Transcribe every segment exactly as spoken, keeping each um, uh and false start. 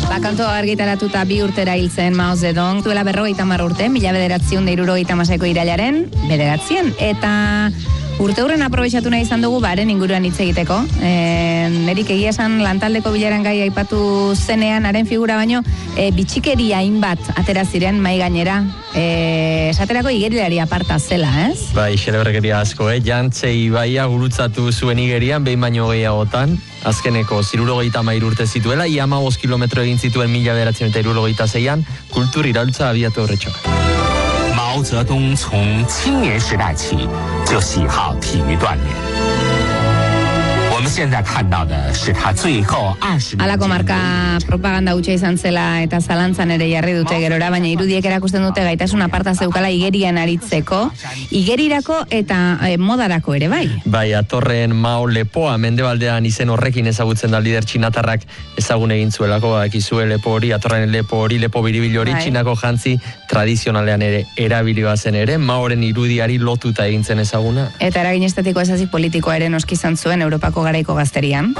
Bakanto argitaratuta bi urtera hil zen Mao Zedong, duela berrogeita hamar urte, mila bederatziehun eta hirurogeita hamaseiko irailaren bederatzien, eta urte hurren aprobetxatu nahi izan dugu baren inguruan hitz egiteko. E, nerik egia esan lantaldeko bilaran gai aipatu zenean, haren figura baino, e, bitxikeria hainbat atera ziren mai gainera. E, esaterako igerilari aparta zela, ez? Bai, xelebergeria asko, eh? Jantze ibaia gurutzatu zuen igerian, behin baino gehiagotan, azkeneko zirurogeita hamairu urte zituela, ia hamabost kilometro egin zituen mila bederatziehun eta hirurogeita seian, kultur iraultza abiatu horretxoak. 毛泽东从青年时代起就喜好体育锻炼。我们现在看到的是他最后二十年。 Alako marka propaganda hutsa izan zela eta zalantzan ere jarri dute gerora, baina irudiek erakusten dute gaitasun aparta zeukala igerian aritzeko, igerirako eta e, modarako ere bai. Bai, atorren Mao lepoa mendebaldean izen horrekin ezagutzen da lider txinatarrak ezagun egin zuelako, dakizue lepo hori, atorren lepo hori, lepo biribil hori, bai. Txinako jantzi tradizionalean ere erabili bazen ere, Maoren irudiari lotuta egin zen ezaguna. Eta eragin estetiko ezazik politikoa ere noski izan zuen Europako garaiko gazterian.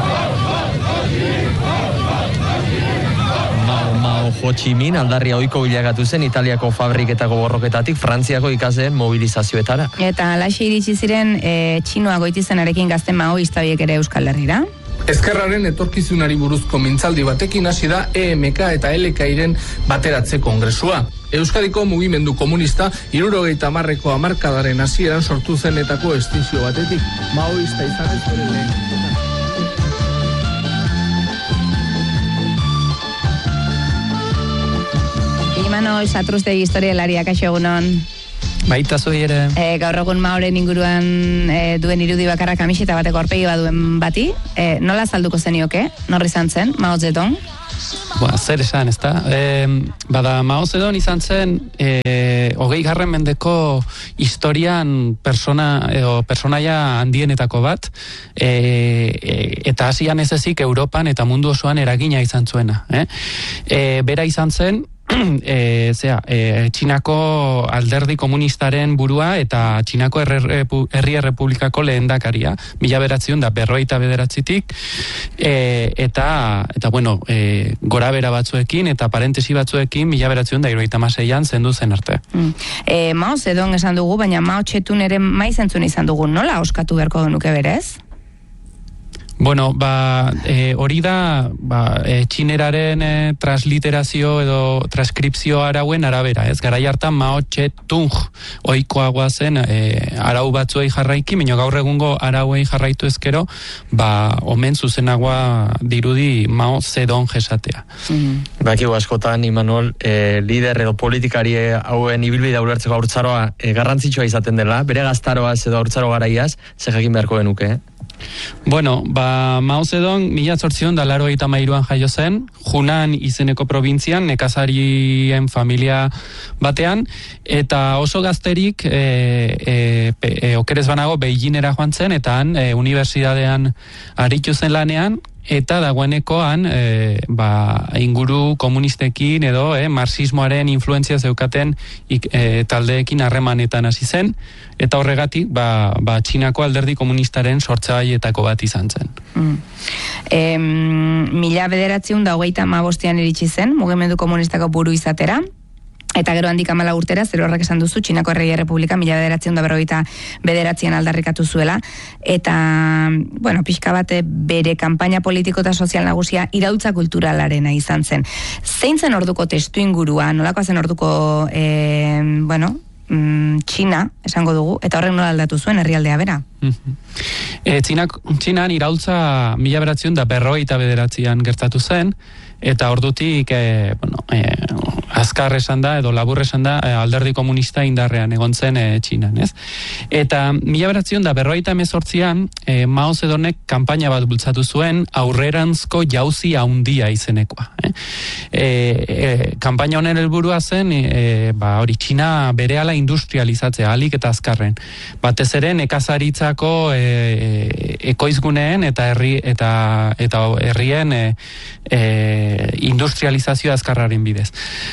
Mao, Mao Ho Chi Minh aldarria ohiko bilakatu zen Italiako fabriketako borroketatik Frantziako ikasleen mobilizazioetara. Eta alaxe iritsi ziren e, txinoa goitizenarekin gazte maoista horiek ere Euskal Herrira. Ezkerraren etorkizunari buruzko mintzaldi batekin hasi da E M K eta L K Iren bateratze kongresua. Euskadiko mugimendu komunista hirurogeita hamarreko hamarkadaren hasieran sortu zenetako estinzio batetik. Maoista izan ez bere lehen. Imanol Satrustegi historialariak, kaixo egunon. Baita zui ere. E, gaur egun Maoren inguruan e, duen irudi bakarra kamiseta bateko aurpegi baduen bati, e, nola salduko zenioke? Norri izan zen, Mao Zedong? Ba, zer esan, ez da? E, bada, Mao Zedong izan zen e, hogei garren mendeko historian persona, edo personaia handienetako bat, e, e, eta hasian ez ezik Europan eta mundu osoan eragina izan zuena. Eh? E, bera izan zen, E, zera, e, Txinako alderdi komunistaren burua eta Txinako Herri Errepublikako lehendakaria, mila beratziehun da berrogeita bederatzitik, e, eta, eta bueno, e, gora bera batzuekin eta parentesi batzuekin mila beratziehun da hirurogeita hamaseian zendu zen arte. Mm. E, Mao Zedong esan dugu, baina Mao Txetun ere maiz entzun izan dugu, nola oskatu beharko genuke berez? Bueno, ba, e, hori da ba, e, txineraren e, transliterazio edo transkripzio arauen arabera, ez? Garai hartan Mao Tse-tung ohikoagoa zen e, arau batzuei jarraiki, baina gaur egungo arauei jarraitu ezkero, ba, omen zuzenagoa dirudi Mao Zedong esatea. Mm. Bakigu askotan, Imanol, e, lider edo politikari hauen ibilbidea ulertzeko haurtzaroa e, garrantzitsua izaten dela, bere gaztaroaz edo haurtzaro garaiaz, ze jakin beharko genuke, eh? Bueno, ba, Mao Zedong mila zortziehun eta laurogeita hamairuan jaio zen, Hunan izeneko probintzian, nekazarien familia batean, eta oso gazterik e, e, e, okerez banago Beijingera joan zen, eta han e, unibertsitatean aritu zen lanean, eta dagoenekoan e, ba, inguru komunistekin edo e, marxismoaren influentzia zeukaten ik, e, taldeekin harremanetan hasi zen, eta horregatik ba, ba, Txinako alderdi komunistaren sortzaileetako bat izan zen. Mm. E, mila bederatziehun da hogeita hamabostean iritsi zen, mugimendu komunistako buru izatera, eta gero handik hamala urtera, zero horrek esan duzu, Txinako Herri Errepublika mila bederatziehun da berrogeita bederatzian aldarrikatu zuela, eta, bueno, pixka bate bere kanpaina politiko eta sozial nagusia iraultza kulturalarena izan zen. Zein zen orduko testu ingurua, nolakoa zen orduko, e, bueno, mm, Txina, esango dugu, eta horrek nola aldatu zuen herrialdea bera? E, Txinak, Txinan iraultza mila bederatziehun da berrogeita bederatzian gertatu zen, eta ordutik e, bueno, e, azkar esan da, edo labur esan da, e, alderdi komunista indarrean egon zen e, Txinan, ez? Eta mila bederatziehun da berrogeita hemezortzian e, Mao Zedongek kanpaina bat bultzatu zuen aurrerantzko jauzi handia izenekoa. Eh? E, e, kanpaina honen helburua zen, e, ba, hori Txina berehala industrializatzea, ahalik eta azkarren. Batez ere nekazaritzako e, e, ekoizguneen eta herri eta eta herrien e, e, industrializazio azkarraren bidez.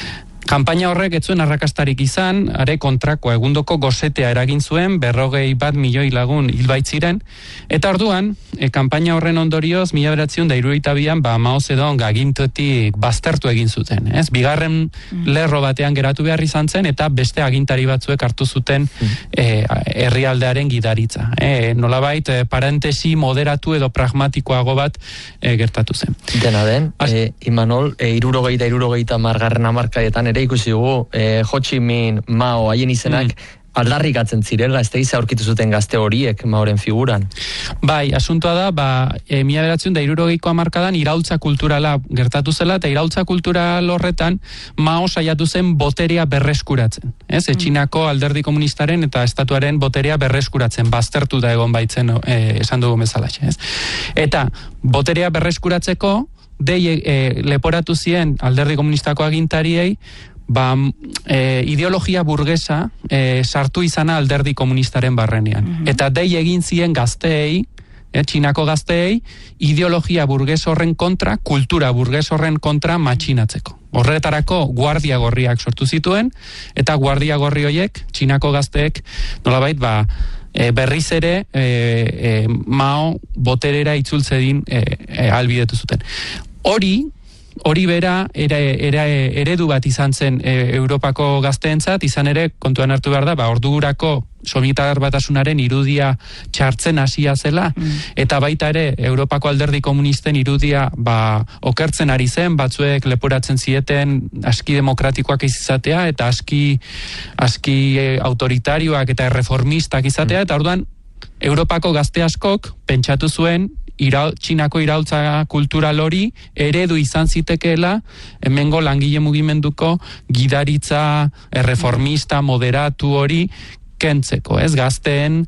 Kanpaina horrek ez zuen arrakastarik izan, are kontrako egundoko gosetea eragin zuen, berrogei bat milioi lagun hilbaitziren, eta orduan, e, kanpaina horren ondorioz, mila bederatziehun eta hirurogeita bian, ba, Mao Zedong agintetik baztertu egin zuten, ez? Bigarren mm. lerro batean geratu behar izan zen, eta beste agintari batzuek hartu zuten mm. e, herrialdearen gidaritza. E, nolabait, e, parentesi moderatu edo pragmatikoago bat e, gertatu zen. Dena den, e, Imanol, e, irurogeita, irurogeita margarren amarkadetan ere ikusi dugu, e, Ho Chi Minh, Mao, haien izenak, mm. aldarrikatzen zirela, ez da izan aurkitu zuten gazte horiek Maoren figuran. Bai, asuntoa da, ba, e, mila bederatziehun eta hirurogeiko hamarkadan iraultza kulturala gertatu zela, eta iraultza kultural horretan Mao saiatu zen boterea berreskuratzen. Ez? Mm. Txinako alderdi komunistaren eta estatuaren boterea berreskuratzen, baztertu da egon baitzen e, esan dugu bezalaxe. Ez? Eta boterea berreskuratzeko, dei e, leporatu zien alderdi komunistako agintariei, ba, e, ideologia burgesa e, sartu izana alderdi komunistaren barrenean. Mm-hmm. Eta dei egin zien gazteei, e, Txinako gazteei, ideologia burges horren kontra, kultura burges horren kontra matxinatzeko. Horretarako guardia gorriak sortu zituen, eta guardia gorri horiek, Txinako gazteek, nolabait, ba, e, berriz ere e, e, Mao boterera itzultzedin e, e, albidetu zuten. Hori, Hori bera era, era, eredu bat izan zen e, Europako gazteentzat, izan ere kontuan hartu behar da, ba, ordurako Sobietar Batasunaren irudia txartzen hasia zela, mm. eta baita ere Europako alderdi komunisten irudia ba, okertzen ari zen, batzuek leporatzen zieten aski demokratikoak izatea, eta aski, aski e, autoritarioak eta erreformistak izatea, mm. eta orduan Europako gazte askok pentsatu zuen, Ira, Txinako iraultza kultural hori eredu izan zitekeela hemengo langile mugimenduko gidaritza erreformista moderatu hori kentzeko, ez? Gazteen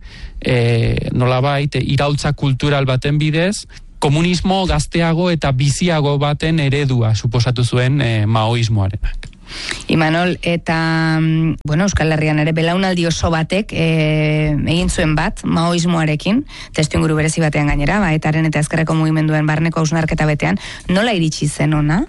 e, nolabait iraultza kultural baten bidez komunismo gazteago eta biziago baten eredua suposatu zuen e, maoismoarenak. Imanol, eta bueno, Euskal Herrian ere belaunaldi oso batek e, egin zuen bat maoismoarekin, testuinguru berezi batean gainera, ba, etaren eta ezkerreko mugimenduen barneko hausnarketa betean, nola iritsi zen ona?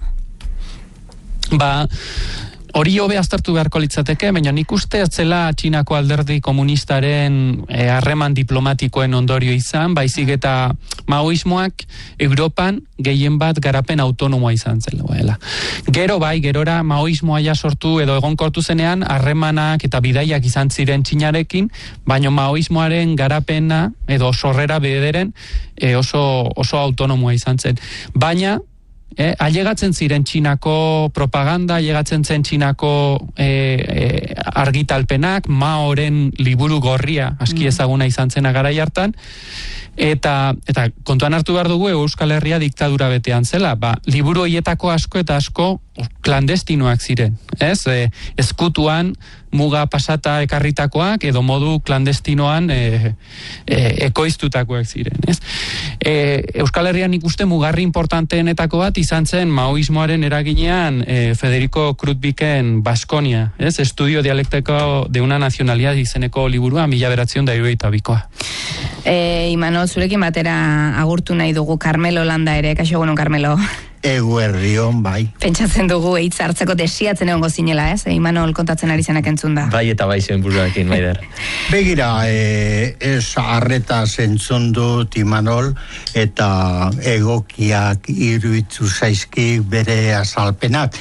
Ba, hori hobe aztertu beharko litzateke, baina nik uste zela Txinako alderdi komunistaren harreman e, diplomatikoen ondorio izan, baizik eta maoismoak Europan gehien bat garapen autonomoa izan zela. Gero bai, gerora maoismoa ja sortu edo egonkortu zenean harremanak eta bidaiak izan ziren Txinarekin, baina maoismoaren garapena edo sorrera bederen e, oso, oso autonomoa izan zen. Baina Eh, ailegatzen ziren Txinako propaganda, ailegatzen zen Txinako eh, eh, argitalpenak, Maoren liburu gorria, aski ezaguna izan zena garai hartan, eta, eta kontuan hartu behar dugu Euskal Herria diktadura betean zela, ba, liburu hoietako asko eta asko klandestinoak ziren, ez? E, ezkutuan muga pasata ekarritakoak edo modu klandestinoan e, e, ekoiztutakoak ziren, ez? E, Euskal Herrian ikuste mugarri importanteenetako bat izan zen maoismoaren eraginean e, Federico Krutbiken Baskonia, ez? Estudio dialektiko de una nacionalidad izeneko liburua mila bederatziehun eta hirurogeita bikoa. E, Imanol, zurekin batera agurtu nahi dugu Carmelo Landa ere, kaixo egunon Carmelo. Eguerrion, bai. Pentsatzen dugu hitz hartzeko desiatzen egongo zinela, ez? E, Imanol kontatzen ari zenak entzun da. Bai eta bai zuen buruarekin, Maider. Begira, e, ez arreta zentzun dut Imanol, eta egokiak iruditu zaizki bere azalpenak.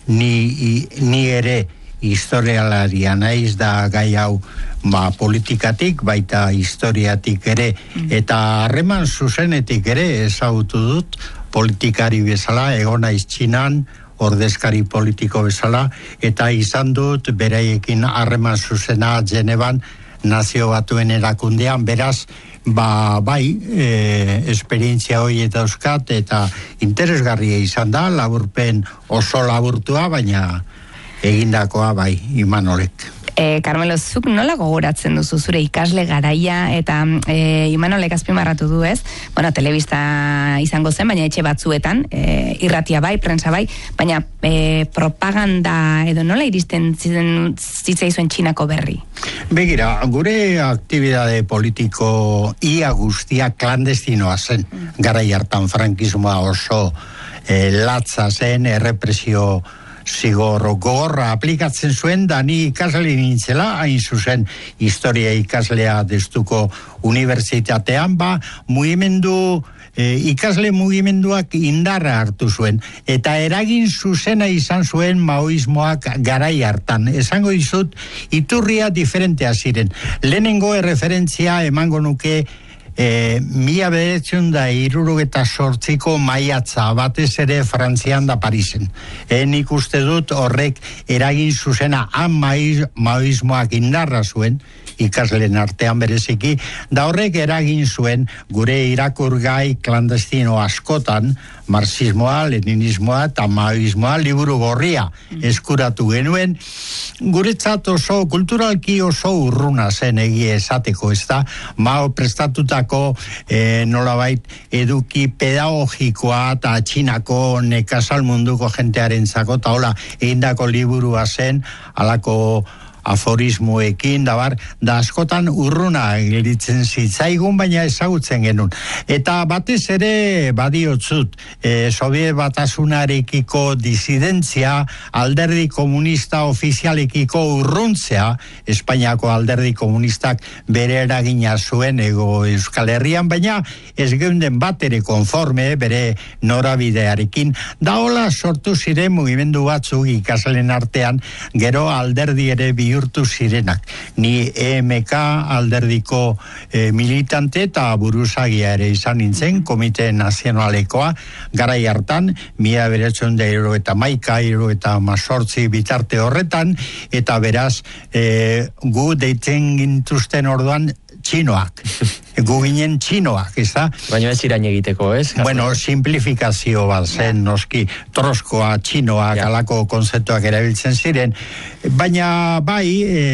Ni, ni ere historialaria naiz da gai hau ba, politikatik, baita historiatik ere, mm. eta harreman zuzenetik ere ezagutu dut, politikari bezala, egon naiz Txinan, ordezkari politiko bezala, eta izan dut beraiekin harreman zuzena Genevan Nazio Batuen erakundean, beraz, ba, bai, e, esperientzia hori eta euskat, eta interesgarria izan da, laburpen oso laburtua, baina egindakoa bai, Imanolek. E, Carmelo, zuk nola gogoratzen duzu zure ikasle garaia eta e, Imanolek azpimarratu du, ez? Bueno, telebista izango zen, baina etxe batzuetan, e, irratia bai, prensa bai, baina e, propaganda edo nola iristen zitzaizuen Txinako berri? Begira, gure aktibidade politiko ia guztia klandestinoa zen, mm. garai hartan frankismoa oso e, latza zen, errepresio zigor gogorra aplikatzen zuen, da ni ikasle nintzela, hain zuzen historia ikaslea Deustuko Unibertsitatean, ba, mugimendu, e, ikasle mugimenduak indarra hartu zuen, eta eragin zuzena izan zuen maoismoak garai hartan. Esango dizut, iturria diferentea ziren. Lehenengo erreferentzia emango nuke E, mila bederatzen da irurogeta sortziko maiatza, batez ere Frantzian da Parisen. E, nik uste dut horrek eragin zuzena han maiz, maoismoak indarra zuen, ikasleen artean bereziki, da horrek eragin zuen gure irakurgai klandestino askotan, marxismoa, leninismoa eta maoismoa liburu gorria eskuratu genuen. Guretzat oso, kulturalki oso urruna zen egia esateko, ez da, Mao prestatutako e, nolabait eduki pedagogikoa eta Txinako nekazal munduko jentearen zako, eta hola, egindako liburua zen, alako aforismoekin, da bar, da askotan urruna gelditzen zitzaigun, baina ezagutzen genuen. Eta batez ere badiotzut, e, Sobiet Batasunarekiko disidentzia, alderdi komunista ofizialekiko urruntzea, Espainiako alderdi komunistak bere eragina zuen ego Euskal Herrian, baina ez geunden bat ere konforme bere norabidearekin. Da hola sortu ziren mugimendu batzuk ikasleen artean, gero alderdi ere bi bihurtu zirenak. Ni E M K alderdiko e, militante eta buruzagia ere izan nintzen, Komite Nazionalekoa, garai hartan, mila bederatziehun eta hirurogeita hamaika, hirurogeita hemezortzi bitarte horretan, eta beraz, e, gu deitzen gintuzten orduan txinoak. Gu ginen txinoak, ez da? Baina ez irain egiteko, ez? Bueno, simplifikazio bat zen, noski, troskoa, txinoak, ja. Alako konzeptuak erabiltzen ziren, baina bai,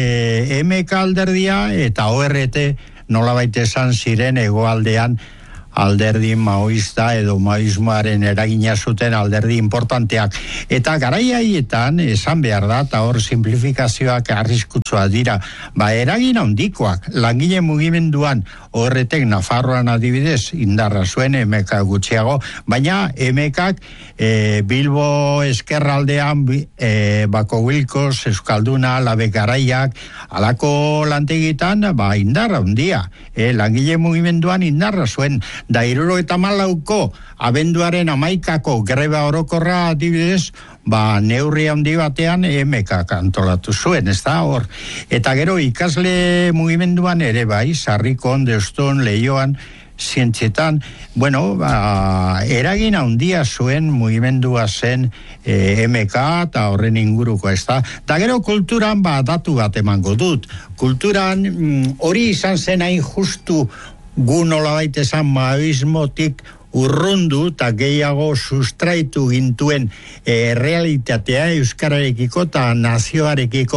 e, M K alderdia eta O R T nolabait esan ziren hegoaldean alderdi maoista edo maoismoaren eragina zuten alderdi importanteak. Eta garai haietan, esan behar da, eta hor simplifikazioak arriskutsua dira, ba eragin handikoak, langile mugimenduan, horretek Nafarroan adibidez, indarra zuen M K gutxiago, baina M Kak e, Bilbo eskerraldean, e, Bako Wilkos, Euskalduna, Labe Garaiak, alako lantegitan, ba indarra handia, e, langile mugimenduan indarra zuen, da hirurogeita hamalauko abenduaren hamaikako greba orokorra adibidez, ba neurri handi batean M K antolatu zuen, ez da hor. Eta gero ikasle mugimenduan ere bai, Sarrikon, Deuston, Leioan, zientzietan, bueno, ba, eragin handia zuen mugimendua zen e, M K eta horren inguruko, ez da. Da gero kulturan, ba, datu bat emango dut. Kulturan, mm, hori izan zen hain justu gu nolabait esan maoismotik urrundu eta gehiago sustraitu gintuen e, realitatea euskararekiko eta nazioarekiko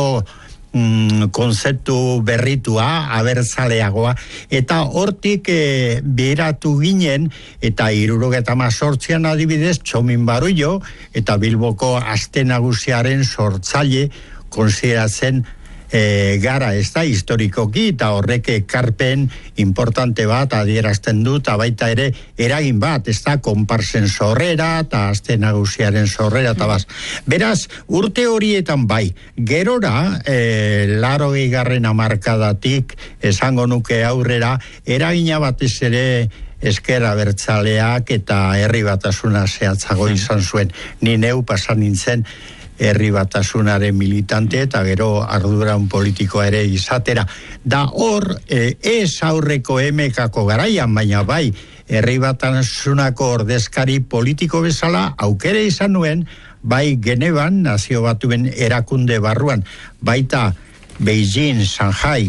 mm, konzeptu berritua, abertzaleagoa, eta hortik e, beratu ginen, eta hirurogeita hemezortzian adibidez Txomin Barullo eta Bilboko Aste Nagusiaren sortzaile konsideratzen E, gara, ez da, historikoki, eta horrek ekarpen importante bat adierazten du, eta baita ere eragin bat, ez da, konparsen sorrera, eta Aste Nagusiaren sorrera, eta baz. Beraz, urte horietan bai, gerora, e, larogei garren hamarkadatik, esango nuke aurrera, eragina batez ere ezker abertzaleak eta herri batasuna zehatzago izan zuen. Ni neu pasan nintzen, herri batasunaren militante eta gero arduran politikoa ere izatera. Da hor, e, ez aurreko M Kako garaian, baina bai, herri batasunako ordezkari politiko bezala aukere izan nuen, bai Genevan, nazio batuen erakunde barruan, baita Beijing, Shanghai,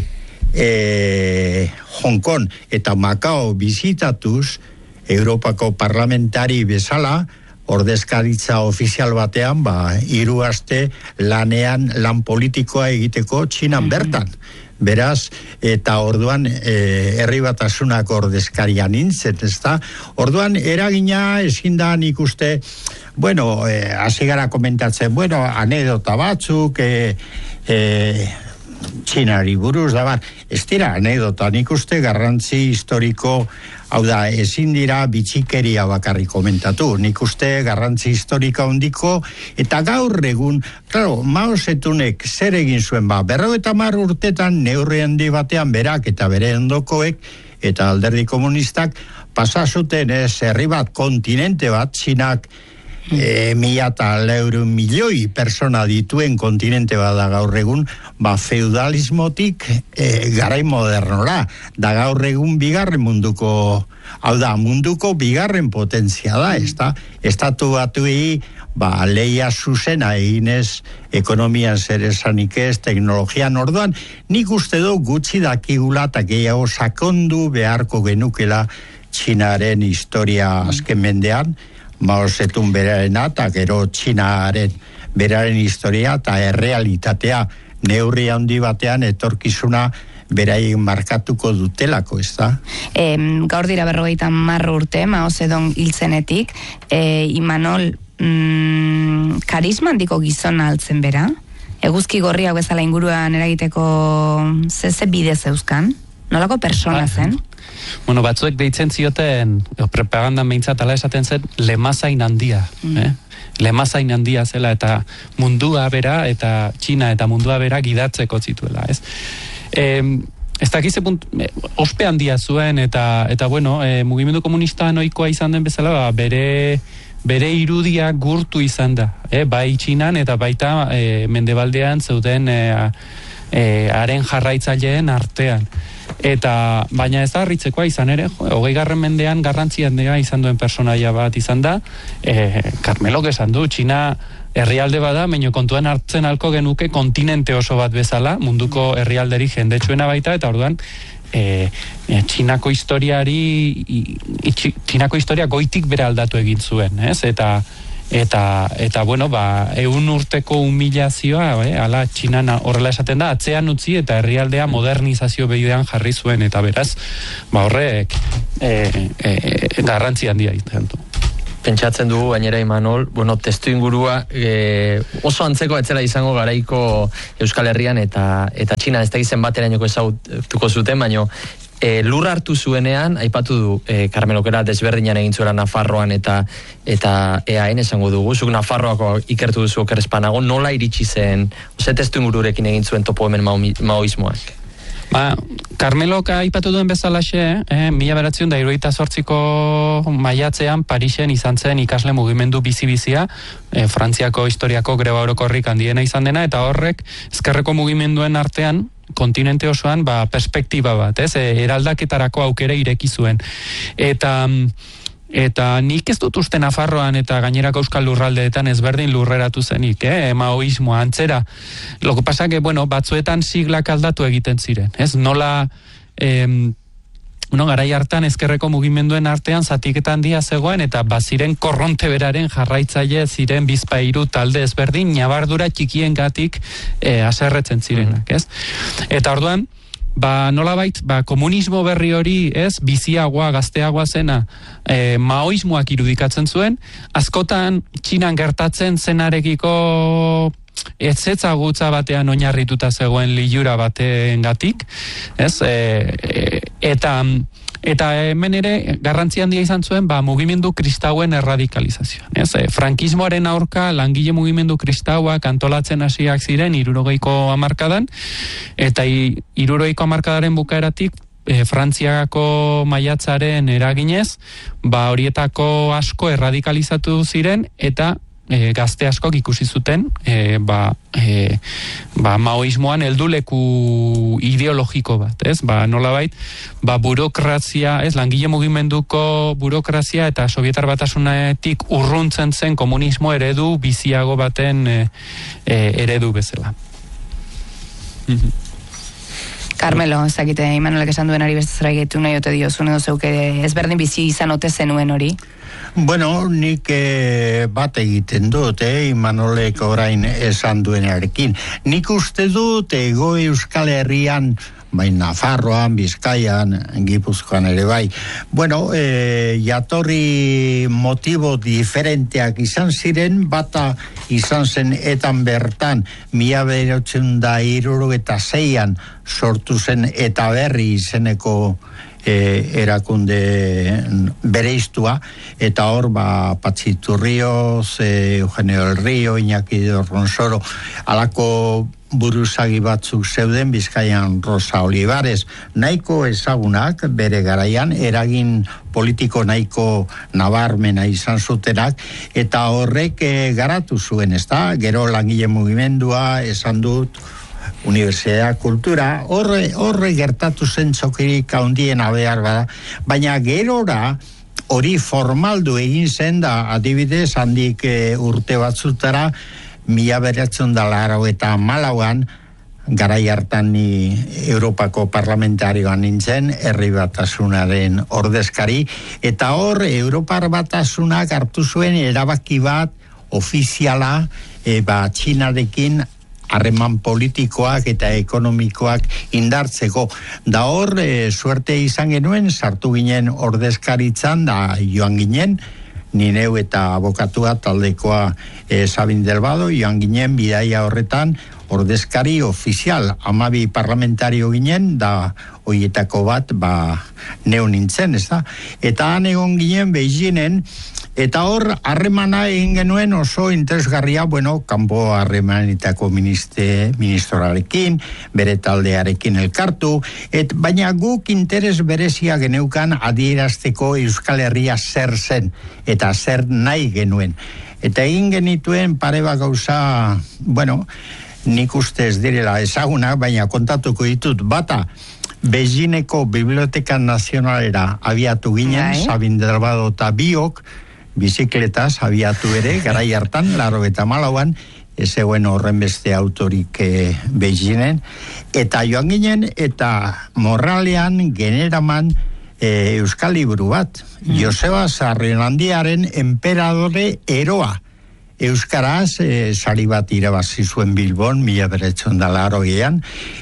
e, Hong Kong eta Macao bizitatuz, Europako parlamentari bezala, ordezkaritza ofizial batean, ba, hiru aste lanean lan politikoa egiteko Txinan bertan. Beraz, eta orduan e, herri batasunako ordezkaria nintzen, ez da? Orduan, eragina ezin da nik uste, bueno, e, hasi gara komentatzen, bueno, anedota batzuk, e, e, Txinari buruz, da bar, ez dira anedota, nik uste garrantzi historiko, hau da, ezin dira bitxikeria bakarri komentatu, nik uste garrantzi historika hondiko, eta gaur egun, claro, Mao Zedongek zer egin zuen, ba, berrogeita hamar urtetan neurri handi batean berak eta bere ondokoek, eta alderdi komunistak, pasa zuten ez herri bat, kontinente bat, Txinak, E, mila eta leurun milioi persona dituen kontinente bada gaur egun, ba feudalismotik e, garai modernora, da gaur egun bigarren munduko, hau da, munduko bigarren potentzia da, ez da, estatu batuei, ba, leia zuzena eginez, ekonomian zer esanik ez, teknologian orduan, nik uste du gutxi dakigula eta gehiago sakondu beharko genukela Txinaren historia azken mendean, Mao Zedong berarena eta gero Txinaren beraren historia eta errealitatea neurri handi batean etorkizuna beraien markatuko dutelako, ez da? E, gaur dira berrogeita hamar urte Mao Zedong hiltzenetik, e, Imanol, mm, karisma handiko gizona altzen bera? Eguzki gorri hau bezala inguruan eragiteko ze ze bide zeuzkan? Nolako persona zen? Bueno, batzuek deitzen zioten, propagandan behintzat ala esaten zen, lemazain handia. Mm. Eh? Lemazain handia zela eta mundua bera eta Txina eta mundua bera gidatzeko zituela, ez? E, ez dakize punt, ospe handia zuen eta, eta bueno, e, mugimendu komunista noikoa izan den bezala, ba, bere... bere irudia gurtu izan da, eh? Bai Txinan eta baita e, mendebaldean zeuden e, e, haren jarraitzaileen artean. Eta baina ez da harritzekoa izan ere, hogei garren mendean garrantzi handia izan duen personaia bat izan da, e, Karmelok esan du, Txina herrialde bada, baina kontuan hartzen alko genuke kontinente oso bat bezala, munduko herrialderi jendetsuena baita, eta orduan e, e, Txinako historiari i, i, Txinako historia goitik bere aldatu egin zuen, ez? Eta Eta, eta bueno, ba, eun urteko humilazioa, eh, ala Txinan horrela esaten da, atzean utzi eta herrialdea modernizazio behidean jarri zuen, eta beraz, ba, horrek e, e, garrantzi handia izan du. Pentsatzen dugu, gainera Imanol, bueno, testu ingurua e, oso antzeko etzela izango garaiko Euskal Herrian eta, eta Txina ez da izen baterainoko ezagutuko zuten, baino E, lur hartu zuenean, aipatu du e, Karmelokera desberdinan egin zuela Nafarroan eta eta E A N esango dugu, zuk Nafarroako ikertu duzu okerrespanago, nola iritsi zen, ose testu ingururekin egin zuen topo hemen maoismoak? Ba, Karmelok aipatu duen bezalaxe, eh, mila beratzen da hirurogeita zortziko maiatzean Parisen izan zen ikasle mugimendu bizi-bizia, eh, Frantziako historiako greba orokorrik handiena izan dena, eta horrek ezkerreko mugimenduen artean kontinente osoan ba, perspektiba bat, ez? E, eraldaketarako aukera ireki zuen. Eta eta nik ez dut uste Nafarroan eta gainerako euskal lurraldeetan ezberdin lurreratu zenik, eh? Maoismoa antzera. Loko pasa que, bueno, batzuetan siglak aldatu egiten ziren, ez? Nola em, Uno, garai hartan ezkerreko mugimenduen artean zatiketa handia zegoen eta baziren korronte beraren jarraitzaile ziren bizpahiru talde ezberdin nabardura txikiengatik e, haserretzen zirenak, ez? Eta orduan, ba nolabait, ba komunismo berri hori, ez, biziagoa, gazteagoa zena, e, maoismoak irudikatzen zuen, askotan Txinan gertatzen zenarekiko ez etzagutza batean oinarrituta zegoen lilura batengatik, ez? E, e, eta eta hemen ere garrantzi handia izan zuen ba mugimendu kristauen erradikalizazioan, ez? E, frankismoaren aurka langile mugimendu kristauak antolatzen hasiak ziren hirurogeiko hamarkadan, eta hirurogeiko hamarkadaren bukaeratik E, Frantziako maiatzaren eraginez, ba horietako asko erradikalizatu ziren eta E, gazte askok ikusi zuten e, ba, e, ba, maoismoan helduleku ideologiko bat, ez? Ba, nolabait, ba, burokrazia, ez, langile mugimenduko burokrazia eta Sobietar Batasunetik urruntzen zen komunismo eredu biziago baten e, e, eredu bezala. Carmelo, ezakite, Imanolek esan duen ari bestezera egitu nahi ote diozun edo zeuke ezberdin bizi izan ote zenuen hori? Bueno, nik eh, bat egiten dut, eh, Imanolek orain esan duenarekin. Nik uste dut Ego Euskal Herrian bai Nafarroan, Bizkaian, Gipuzkoan ere bai. Bueno, e, jatorri motibo diferenteak izan ziren, bata izan zen etan bertan, mila bederatziehun eta hirurogeita seian sortu zen Eta Berri izeneko e, erakunde bereiztua, eta hor ba Patxi Turrioz, e, Eugenio del Río, Iñaki de Ronsoro, alako buruzagi batzuk zeuden, Bizkaian Rosa Olivares, nahiko ezagunak bere garaian, eragin politiko nahiko nabarmena izan zutenak, eta horrek e, garatu zuen, ezta? Gero langile mugimendua, esan dut, Universidad Kultura, horre, horre gertatu zen txokirik handiena behar bada, baina gerora hori formaldu egin zen da, adibidez, handik e, urte batzutara, mila bederatziehun eta laurogeita hamalauan, garai hartan ni Europako parlamentarioan nintzen, Herri Batasunaren ordezkari, eta hor Europar Batasunak hartu zuen erabaki bat ofiziala, e, ba, Txinarekin harreman politikoak eta ekonomikoak indartzeko. Da hor, e, suerte izan genuen, sartu ginen ordezkaritzan, da joan ginen, ni neu eta abokatua taldekoa e, Sabin Delbado, joan ginen bidaia horretan ordezkari ofizial, hamabi parlamentario ginen, da hoietako bat, ba, neu nintzen, ez da? Eta han egon ginen Beijingen, eta hor harremana egin genuen oso interesgarria, bueno, kanpo harremanetako ministre, ministroarekin, bere taldearekin elkartu, et, baina guk interes berezia geneukan adierazteko Euskal Herria zer zen, eta zer nahi genuen. Eta egin genituen pare bat gauza, bueno, nik uste ez direla ezagunak, baina kontatuko ditut, bata, Beijingeko Biblioteka Nazionalera abiatu ginen, Sabin Delbado eta biok, bizikletaz abiatu ere, garai hartan, laurogeita hamalauan, ez zegoen horren beste autorik e, Beijingen, eta joan ginen, eta morralean generaman e, euskal liburu bat, mm. Joseba Sarrilandiaren Emperadore Eroa, euskaraz e, sari bat irabazi zuen Bilbon, mila bederatziehun eta laurogeian,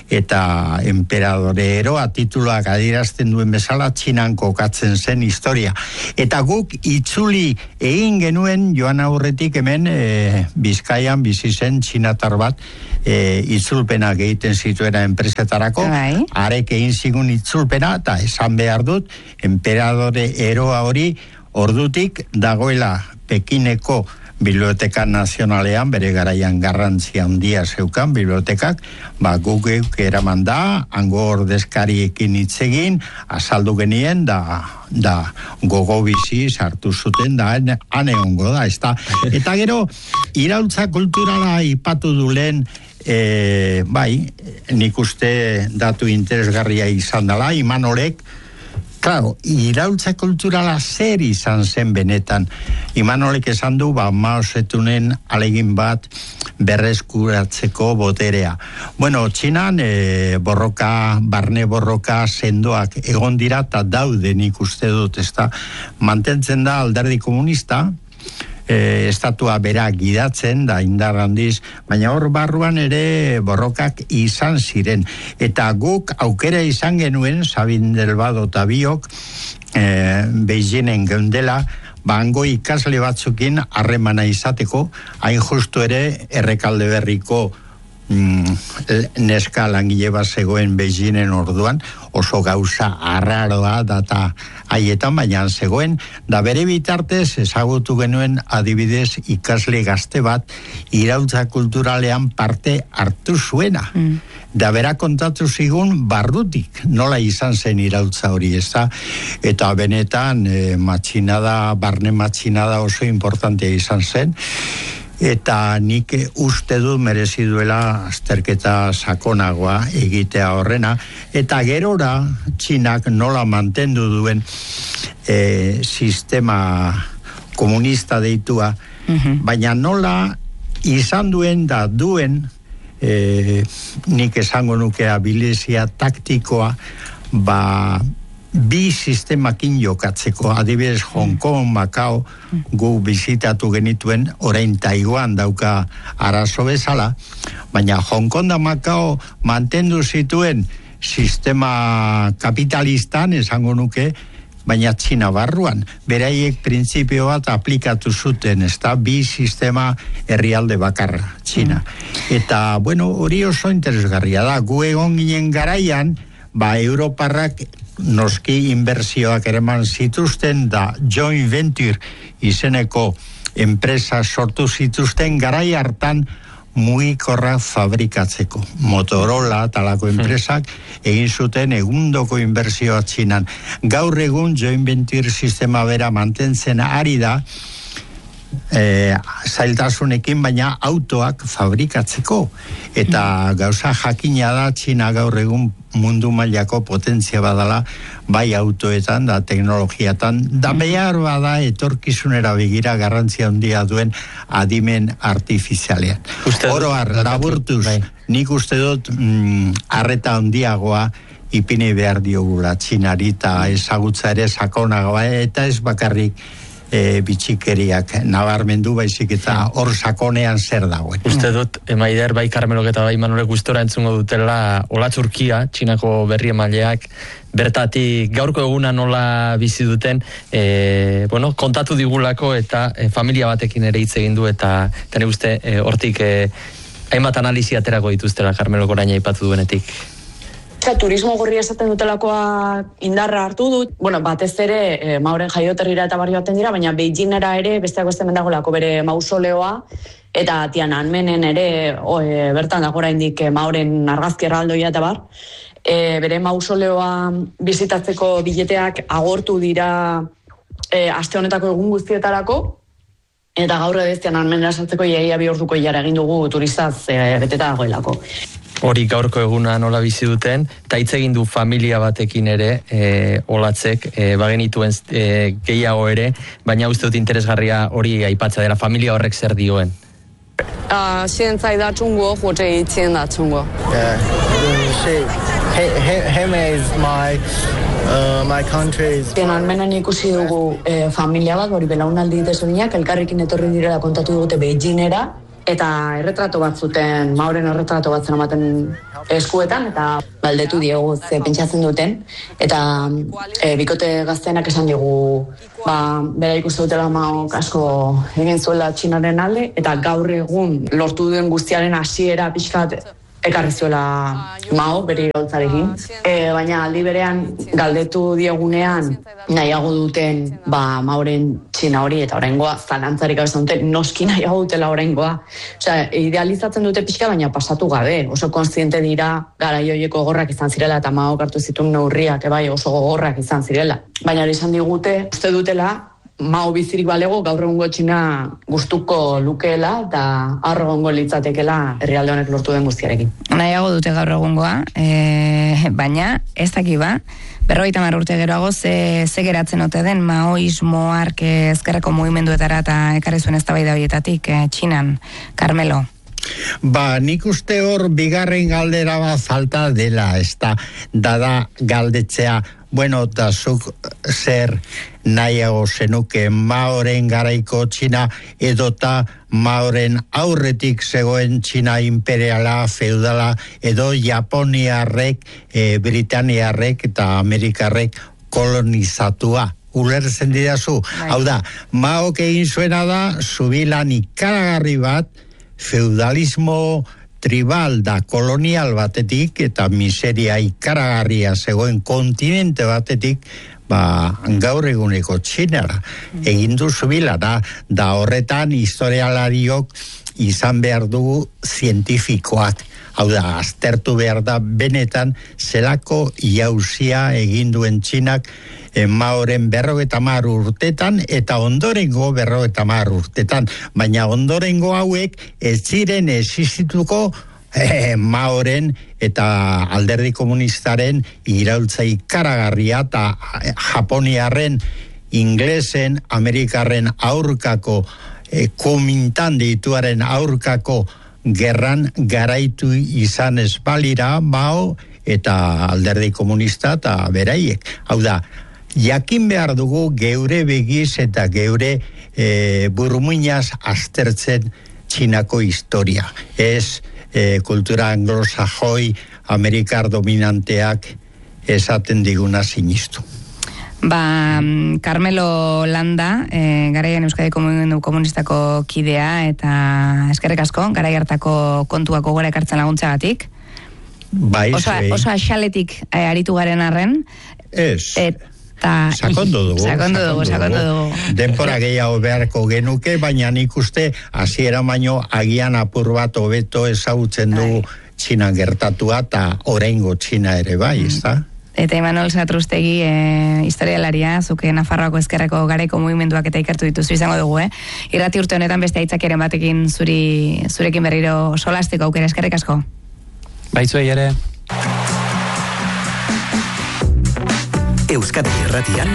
eta Emperadore Eroa tituluak adierazten duen bezala Txinan kokatzen zen historia. Eta guk itzuli egin genuen joan aurretik hemen e, Bizkaian bizi zen txinatar bat e, itzulpenak egiten zituena enpresetarako, arek egin zigun itzulpena, eta esan behar dut, Emperadore Eroa hori ordutik dagoela Pekineko Biblioteka Nazionalean, bere garaian garrantzia handia zeukan bibliotekak, ba guk eraman da, hango ordezkariekin hitz egin, azaldu genien, da, da gogo bizi sartu zuten, da han egongo da, ez da. Eta gero, iraultza kulturala ipatu du lehen, e, bai, nik uste datu interesgarria izan dela, Imanolek, claro, iraultza kulturala zer izan zen benetan. Imanolek esan du, ba, Mao Zedongen alegin bat berreskuratzeko boterea. Bueno, Txinan e, borroka, barne borroka sendoak egon dira, eta daude nik uste dut, ezta, mantentzen da alderdi komunista, E, estatua bera gidatzen da indar handiz, baina hor barruan ere borrokak izan ziren, eta guk aukera izan genuen Sabin Delbado eta biok e, Beijingen geundela, bango ikasle batzukin harremana izateko, hain justu ere Errekalde Berriko mm, neska langile bat zegoen Beijingen orduan, oso gauza arraroa data haietan, baina zegoen, da bere bitartez ezagutu genuen adibidez ikasle gazte bat iraultza kulturalean parte hartu zuena. Mm. Da bera kontatu zigun barrutik, nola izan zen iraultza hori, ez da? Eta benetan e, matxinada, barne matxinada oso importantea izan zen, eta nik uste dut merezi duela azterketa sakonagoa egitea horrena, eta gerora Txinak nola mantendu duen e, sistema komunista deitua, uh-huh. baina nola izan duen da duen e, nik esango nuke abilizia taktikoa, ba bi sistemakin jokatzeko, adibidez Hong Kong, Macau, gu bizitatu genituen, orain Taiwan dauka arazo bezala, baina Hong Kong da Macau mantendu zituen sistema kapitalistan, esango nuke, baina Txina barruan. Beraiek printzipio bat aplikatu zuten, ez da, bi sistema herrialde bakarra, Txina. Mm. Eta, bueno, hori oso interesgarria da. Gu egon ginen garaian, ba, Europarrak noski inbertsioak ereman zituzten, da joint venture izeneko enpresa sortu zituzten garai hartan mugikorra fabrikatzeko. Motorola talako enpresak egin zuten egundoko inbertsioa Txinan. Gaur egun joint venture sistema bera mantentzen ari da, e, zailtasunekin, baina autoak fabrikatzeko. Eta gauza jakina da Txina gaur egun mundu mailako potentzia badala, bai autoetan da teknologiatan, da behar bada etorkizunera begira garrantzia handia duen adimen artifizialean. Oro har, laburtuz, bai. Nik uste dut mm, arreta handiagoa ipini behar diogula Txinari eta ezagutza ere sakonagoa, eta ez bakarrik E, bitxikeriak nabarmendu, baizik eta hor sakonean zer dagoen. Uste dut, Maider, bai Karmelok eta bai Manolek gustora entzungo dutela Ola Turkia, Txinako berri emaileak, bertatik gaurko eguna nola bizi duten, e, bueno, kontatu digulako eta e, familia batekin ere hitz egin du, eta tene uste, e, hortik e, hainbat analizi aterako dituztela Karmelok orain aipatu duenetik. Turismo gorria esaten dutelakoa indarra hartu dut. Bueno, batez ere, e, Maoren jaioterrira eta barrio baten dira, baina Beijingera ere besteak beste mendagolako bere mausoleoa, eta Tiananmenen ere o, e, bertan dago oraindik e, Maoren argazki erraldoia eta bar. E, bere mausoleoa bizitatzeko bileteak agortu dira e, aste honetako egun guztietarako, eta gaur edo Tiananmenera sartzeko iaia bi orduko ilara egin dugu turistaz e, beteta dagoelako. Hori gaurko eguna nola bizi duten, eta hitz egin du familia batekin ere, e, Olatzek, e, bagenituen e, gehiago ere, baina uste dut interesgarria hori aipatza dela, familia horrek zer dioen. 啊，现在的中国或者以前的中国。 Yeah, him is my uh, my country's. Tiananmenen ikusi dugu eh, familia bat, hori belaunaldi desberdinak elkarrekin etorri direla kontatu dugute Beijingera, eta erretrato bat zuten, Maoren erretrato bat zen ematen eskuetan, eta baldetu diegu ze pentsatzen duten, eta e, bikote gaztenak esan digu, ba, bera ikuste dutela Maok asko egin zuela Txinaren alde, eta gaur egun lortu duen guztiaren hasiera pixkat ekarri zuela Mao bere iraultzarekin. E, baina aldi berean galdetu diegunean nahiago duten ba, Maoren Txina hori, eta oraingoa zalantzarik gabe duten noski nahiago dutela oraingoa. Osea, idealizatzen dute pixka, baina pasatu gabe. Oso kontziente dira garai horiek gogorrak izan zirela, eta Mao hartu zituen neurriak bai oso gogorrak izan zirela. Baina hori izan digute, uste dutela, Mao bizirik balego gaur egungo Txina gustuko lukeela eta harro egongo litzatekela herrialde honek lortu den guztiarekin. Nahiago dute gaur egungoa, e, baina ez daki ba, berrogeita hamar urte geroago ze, ze geratzen ote den maoismo ark ezkerreko mugimenduetara eta ekarri zuen eztabaida horietatik e, Txinan, Carmelo. Ba, nik uste hor bigarren galdera bat falta dela, ez da, dada galdetzea, bueno, da zuk zer nahiago zenuke Maoren garaiko Txina edota Maoren aurretik zegoen Txina imperiala, feudala, edo Japoniarrek, e, Britaniarrek eta Amerikarrek kolonizatua. Ulertzen didazu. Hau da, Maok egin zuena da, zubilan ikaragarri bat, feudalismo tribal da kolonial batetik eta miseria ikaragarria zegoen kontinente batetik ba, gaur eguneko Txinara egin du zubila da, da horretan historialariok izan behar dugu zientifikoak, hau da, aztertu behar da benetan zelako jauzia egin duen Txinak Maoren berrogeita hamar urtetan eta ondorengo berrogeita hamar urtetan, baina ondorengo hauek ez ziren existituko eh, Maoren eta alderdi komunistaren iraultza ikaragarria eta Japoniarren, Inglesen, Amerikarren aurkako eh, Kuomintang deituaren aurkako gerran garaitu izan ez balira Mao eta alderdi komunista eta beraiek. Hau da, jakin behar dugu geure begiz eta geure e, burmuinaz aztertzen Txinako historia. Ez e, kultura anglosajoi Amerikar dominanteak esaten diguna sinistu. Ba, Carmelo Landa, e, garaian Euskadiko Mugimendu Komunistako kidea, eta eskerrik asko, garai hartako kontuako gora ekartzen laguntzagatik. Bai, oso, oso axaletik e, aritu garen arren. Ez. Eta... Sakondu dugu. Sakondu dugu, sakondu dugu. Denpora gehiago beharko genuke, baina nik uste hasiera baino agian apur bat hobeto ezagutzen du Txinan gertatua, eta oraingo Txina ere bai, ez da? Eta Imanol Satrustegi, e, historialaria, zuke Nafarroako ezkerreko garaiko mugimenduak eta ikertu dituzu izango dugu, eh? Irrati urte honetan beste aitzakeren batekin zuri, zurekin berriro solastiko aukera, eskerrik asko. Baizuei ere. Euskadi Irratian,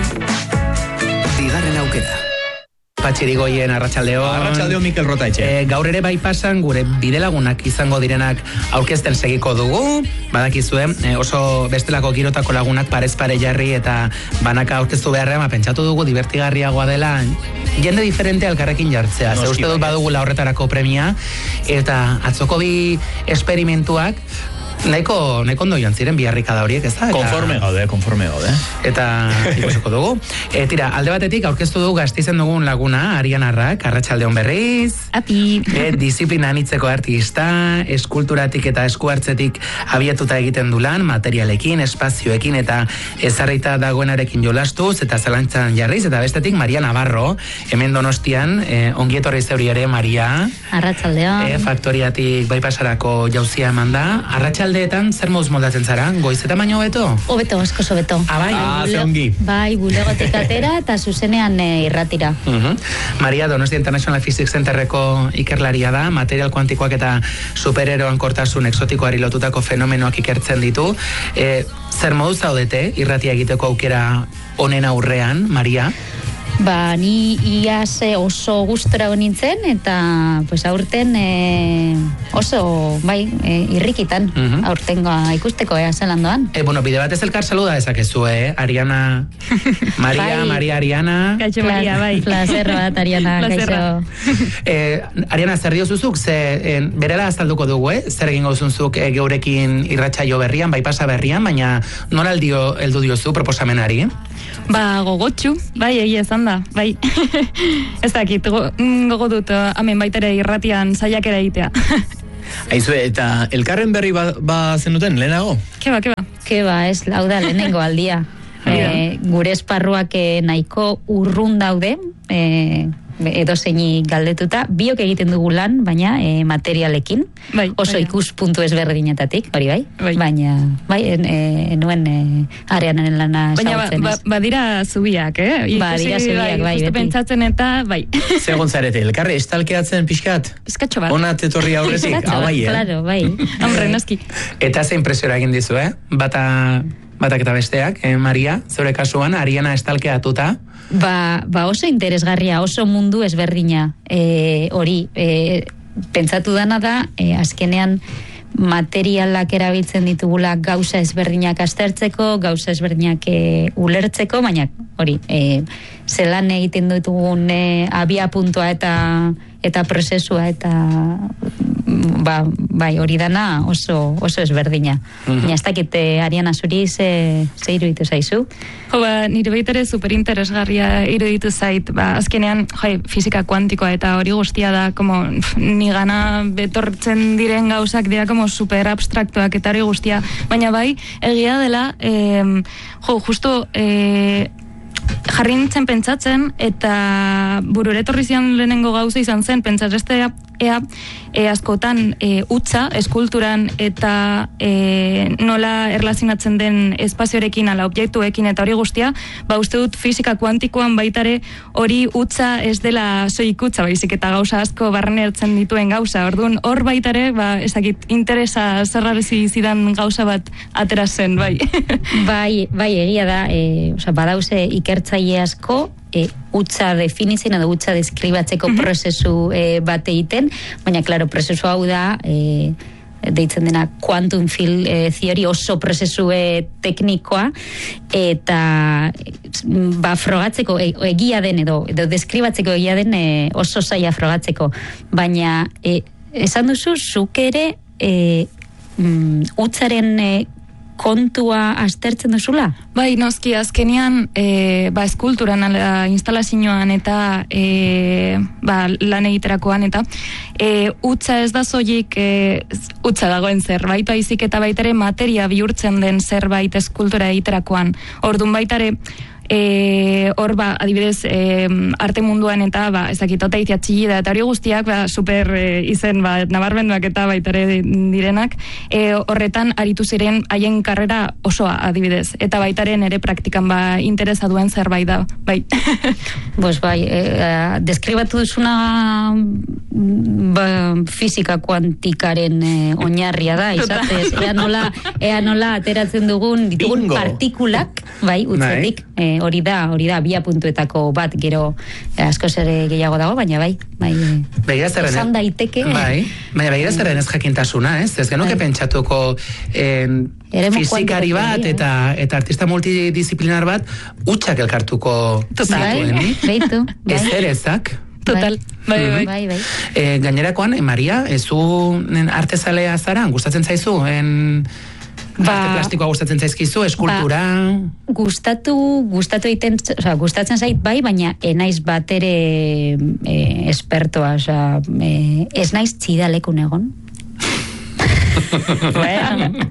bigarren aukera. Patxirigoien arratsaldeon. Arratsaldeon Mikel Rotaetxe. E, gaur ere bai pasan gure bidelagunak izango direnak aurkezten segiko dugu. Badakizue, e, oso bestelako girotako lagunak parez pare jarri eta banaka aurkeztu beharrean, pentsatu dugu divertigarriagoa dela jende diferente elkarrekin jartzea. Ze uste dut badugula horretarako premia eta atzoko bi esperimentuak Nahiko, nahiko ondo joan ziren biharrikada horiek, ez da? Konforme gaude, konforme gaude. Eta ikusiko dugu. E, tira, alde batetik aurkeztu dugu Gasteizen dugun laguna, Arian Arrak, arratsaldeon berriz. Api. E, disiplina anitzeko artista, eskulturatik eta eskuartzetik abiatuta egiten du lan, materialekin, espazioekin eta ezarrita dagoenarekin jolastuz eta zalantzan jarriz, eta bestetik Maria Navarro, hemen Donostian, e, ongietorri zeuri ere, Maria. Arratsaldeon. E, faktoriatik baipasarako jauzia eman da. Arratsaldeon Aldeetan, zer moduz moldatzen zara? Goiz eta baino hobeto? Hobeto, asko hobeto. Ah, bai, ah, zeongi. Bai, bulegotik atera eta zuzenean e, irratira. Uh-huh. Maria, Donostia International Physics Centerreko ikerlaria da, material kuantikoak eta supereroan kortasun exotikoari lotutako fenomenoak ikertzen ditu. E, zer moduz zaudete irratia egiteko aukera honen aurrean, Maria? Ba, ni iaz oso gustora nintzen eta pues, aurten e, oso, bai, e, irrikitan, uh-huh. aurtengoa ikusteko ea zelan doan. E, bueno, bide batez elkar saluda dezakezu, eh? Ariana, Maria, bai. Maria Ariana. Kaixo Maria, bai. Placer bat, Ariana, kaixo. Eh, Ariana, zer diozuzuk? Ze, en, berela azalduko dugu, eh? Zer egin gauzunzuk e, geurekin irratsaio berrian, bai pasa berrian, baina nola aldio, eldu diozu proposamenari? Ba, gogotxu, bai, egia esan da, bai. Ez dakit, gogo dut, hemen baitare irratian saiakera egitea. Aizu, eta elkarren berri ba, ba zenuten, lehenago? Keba, keba. Keba, ez, lauda, lehenengo aldia. e, gure esparruak nahiko urrun daude, e, edo zeini galdetuta, biok egiten dugu lan, baina e, materialekin, bai, oso bai. ikuspuntu ezberdinetatik, hori bai, bai. baina bai, en, e, nuen e, areanen lana baina ezagutzen ba, ba, badira zubiak, eh? Ikusi, badira zubiak, bai, beti. Pentsatzen eta, bai. Segun zarete, elkarre estalkeatzen pixkat? Eskatxo bat. Onat etorri aurrezik, abai, eh? Claro, bai. Hombre, noski. Eta ze impresiora egin dizu, eh? Bata... Batak eta besteak, eh, Maria, zure kasuan, Ariana estalkeatuta. Ba, ba oso interesgarria, oso mundu ezberdina e, hori. E, pentsatu dana da, e, azkenean materialak erabiltzen ditugula gauza ezberdinak aztertzeko, gauza ezberdinak e, ulertzeko, baina hori, e, zelan egiten ditugun e, abia puntua eta eta prozesua eta ba, bai, hori dana oso, oso ezberdina. Mm-hmm. Baina ez dakit, Ariana, zuri ze, ze iruditu zaizu? Jo, ba, nire baitere superinteresgarria iruditu zait, ba, azkenean, jai, fizika kuantikoa eta hori guztia da, como, ni gana betortzen diren gauzak dira, como, super abstraktuak eta hori guztia, baina bai, egia dela, eh, jo, justo, eh, jarri nintzen pentsatzen, eta burure etorri zian lehenengo gauza izan zen, pentsatestea ea, e, askotan e, utza, eskulturan eta e, nola erlazionatzen den espazioarekin ala objektuekin eta hori guztia, ba uste dut fisika kuantikoan baitare hori utza ez dela soilik utza, baizik eta gauza asko barrene hartzen dituen gauza. Orduan hor baitare, ba ezakit interesa zerrarezi zidan gauza bat atera zen, bai. bai, bai egia da, e, osea badauze ikertzaile asko E, utza definitzen edo utza deskribatzeko mm-hmm. prozesu e, bat egiten, baina, klaro, prozesu hau da e, deitzen dena quantum field e, theory, oso prozesu e, teknikoa, eta ba, frogatzeko e, egia den edo, edo deskribatzeko egia den e, oso zaila frogatzeko, baina e, esan duzu, zuk ere e, mm, utzaren e, kontua aztertzen duzula? Bai, noski, azkenean, e, ba, eskulturan, ala, instalazioan eta e, ba, lan egiterakoan eta e, utza ez da zoik e, utza dagoen zerbait, baizik eta baitare materia bihurtzen den zerbait eskultura egiterakoan. Ordun baitare, E, hor ba, adibidez, e, arte munduan eta ba, ezakitota izia txillida eta hori guztiak ba, super e, izen ba, nabarmenduak eta baitare direnak, e, horretan aritu ziren haien karrera osoa adibidez, eta baitaren ere praktikan ba, interesa duen zerbait da, bai. Bos bai, e, deskribatu duzuna ba, fizika kuantikaren e, oinarria da, izatez, ea nola, ea nola ateratzen dugun ditugun Bingo. Partikulak, bai, utzetik, e, hori da, hori da, bia puntuetako bat, gero eh, askoz ere gehiago dago, baina bai, bai, esan daiteke. Bai, baina begira zerren ez jakintasuna, ez? Ez genuke bai. Pentsatuko eh, fizikari bat eta, eta artista multidisciplinar bat utxak elkartuko zituen, bai, beitu, bai. Ez ere ezak. Total, bai, bai. bai, bai. E, gainerakoan, e, Maria, ezu artezalea zara, gustatzen zaizu, en... Ba, arte plastikoa gustatzen zaizkizu, eskultura... Ba, gustatu, gustatu egiten, oza, gustatzen zait bai, baina enaiz bat ere e, espertoa, oza, e, ez naiz txidalekun egon. Bueno.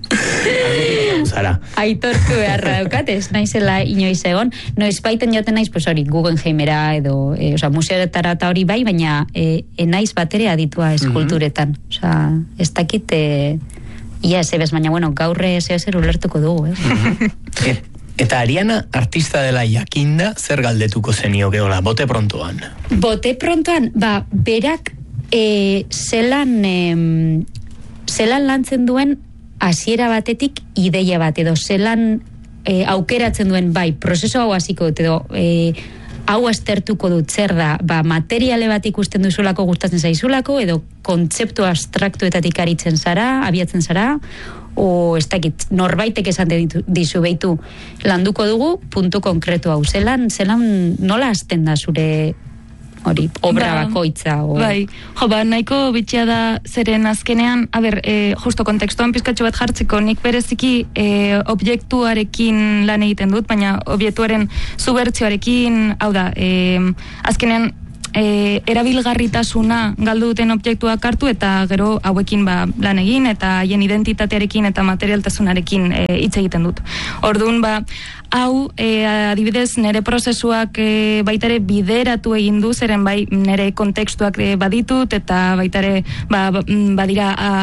Zara. Aitortu beharra daukat, ez naizela inoiz egon. No, ez baiten joten naiz, pues hori, Guggenheimera edo, e, oza, museoetara eta hori bai, baina e, enaiz bat ere aditua eskulturetan. Mm-hmm. Oza, ez dakit... E, Ia, zebez, baina, bueno, gaurre zeo zer ulertuko dugu, eh? Et, eta Ariana artista dela jakinda, zer galdetuko zenio geola, bote prontoan? Bote prontoan, ba, berak e, zelan, e, zelan lantzen duen hasiera batetik ideia bat, edo zelan e, aukeratzen duen, bai, prozesu hau hasiko dut, edo... E, hau aztertuko dut zer da, ba, materiale bat ikusten duzulako gustatzen zaizulako, edo kontzeptu abstraktuetatik aritzen zara, abiatzen zara, o ez dakit, norbaitek esan dizu behitu landuko dugu, puntu konkretu hau, zelan, zelan nola azten da zure hori, obra ba, bakoitza. O... Bai, jo, ba, nahiko bitxia da zeren azkenean, a ber, e, justo kontekstuan pizkatxo bat jartzeko, nik bereziki e, objektuarekin lan egiten dut, baina objektuaren zubertzioarekin, hau da, e, azkenean, E, erabilgarritasuna galdu duten objektuak hartu eta gero hauekin ba, lan egin eta haien identitatearekin eta materialtasunarekin hitz e, egiten dut. Orduan ba, hau e, adibidez nere prozesuak e, baitare bideratu egin du, zeren bai nere kontekstuak e, baditut eta baitare ba, badira a,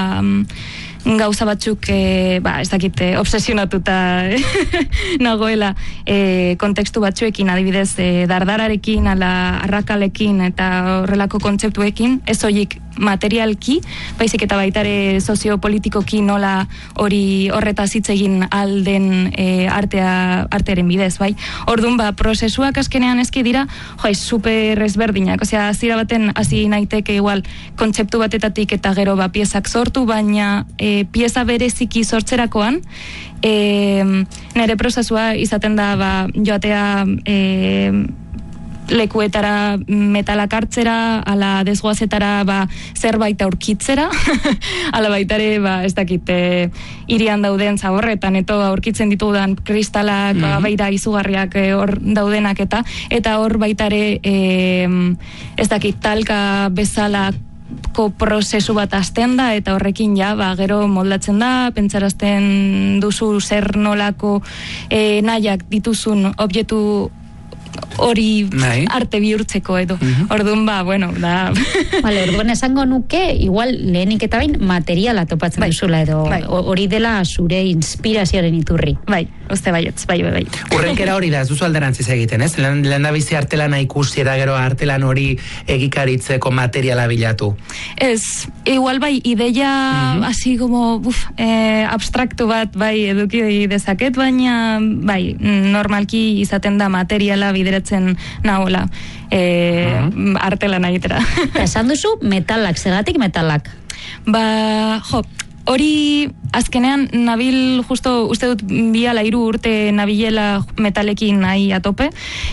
gauza batzuk e, ba, ez dakit, obsesionatuta nagoela e, kontekstu batzuekin, adibidez e, dardararekin, ala arrakalekin eta horrelako kontzeptuekin, ez horiek materialki, baizik eta baitare soziopolitikoki nola hori horretaz hitz egin alden e, artea, artearen bidez, bai. Orduan, ba, prozesuak azkenean ezki dira, joa, super ezberdinak, osea, azira baten hasi naiteke igual kontzeptu batetatik eta gero ba, piezak sortu, baina e, pieza bereziki sortzerakoan, e, nire prozesua izaten da, ba, joatea... E, lekuetara metalak hartzera, ala desgoazetara ba, zerbait aurkitzera, ala baitare, ba, ez dakit, e, irian dauden zaborretan, eto aurkitzen ditudan kristalak, mm-hmm. ba, baita izugarriak e, hor daudenak eta, eta hor baitare, e, ez dakit, talka bezala ko prozesu bat hasten da eta horrekin ja ba, gero moldatzen da, pentsarazten duzu zer nolako e, nahiak dituzun objektu hori Nahi. arte bihurtzeko edo. Uh-huh. Orduan ba, bueno, da... Vale, orduan esango nuke, igual lehenik eta bain materiala topatzen bai. Duzula edo hori bai. Dela zure inspirazioaren iturri. Bai, uste baietz, bai, bai, bai. Urrenkera hori da, ez duzu alderantziz egiten, ez? Lehen da bizi artelana ikusi eta gero artelan hori egikaritzeko materiala bilatu. Ez, igual bai, ideia uh-huh. así como, uf, eh, abstraktu bat, bai, eduki dezaket, baina, bai, normalki izaten da materiala bideratzen nahola e, uh-huh. artelan egitera. Esan duzu metalak, zergatik metalak? Ba, jo, hori azkenean nabil justo uste dut bi ala hiru urte nabilela metalekin nahi atope,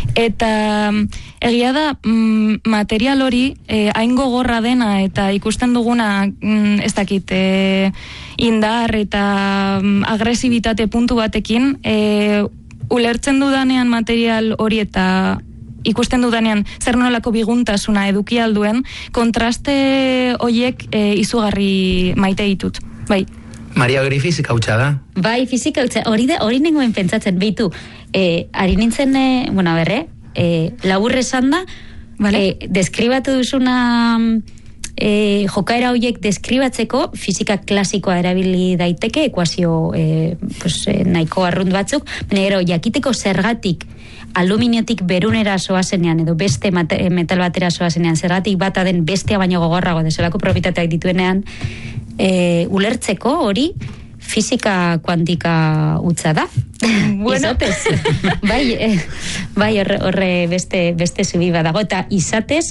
eta egia da mm, material hori eh, hain gogorra dena eta ikusten duguna mm, ez dakit eh, indar eta mm, agresibitate puntu batekin eh, ulertzen dudanean material hori eta ikusten dudanean zer nolako biguntasuna eduki alduen, kontraste hoiek e, izugarri maite ditut. Bai. Maria, hori fizika hutsa da? Bai, fizika hutsa. Hori, hori nengoen pentsatzen, behitu. E, ari nintzen, e, bueno, berre, e, labur esan da, vale. e, deskribatu duzuna e, jokaera horiek deskribatzeko fizika klasikoa erabili daiteke, ekuazio e, pues, e, nahiko arrunt batzuk, baina gero, jakiteko zergatik aluminiotik berunera soazenean edo beste metal batera soazenean zergatik bata den bestea baino gogorrago desolako propietateak dituenean e, ulertzeko hori fizika kuantika utza da. Bueno. Izatez. bai, eh, bai horre, horre beste, beste zubi badago eta izatez